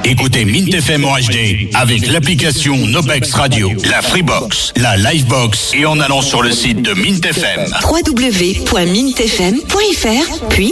Écoutez Mint FM en HD avec l'application Nobex Radio, la Freebox, la Livebox et en allant sur le site de Mint FM. www.mintfm.fr, puis